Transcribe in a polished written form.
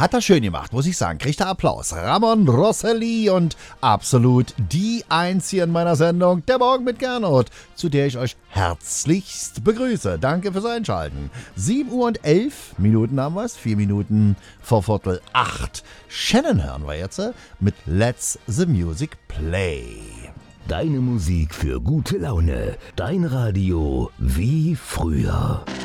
Hat er schön gemacht, muss ich sagen. Kriegt er Applaus. Ramon Rosselli und absolut die Eins hier in meiner Sendung, der Morgen mit Gernot, zu der ich euch herzlichst begrüße. Danke fürs Einschalten. 7:11 haben wir es, 4 Minuten vor 7:45. Shannon hören wir jetzt mit Let's the Music Play. Deine Musik für gute Laune. Dein Radio wie früher.